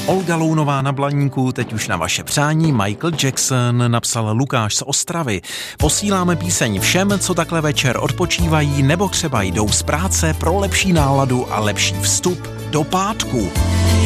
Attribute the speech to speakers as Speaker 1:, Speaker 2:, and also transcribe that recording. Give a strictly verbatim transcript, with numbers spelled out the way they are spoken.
Speaker 1: Olga Lounová na Blaníku, teď už na vaše přání. Michael Jackson napsal Lukáš z Ostravy. Posíláme píseň všem, co takhle večer odpočívají nebo třeba jdou z práce pro lepší náladu a lepší vstup do pátku.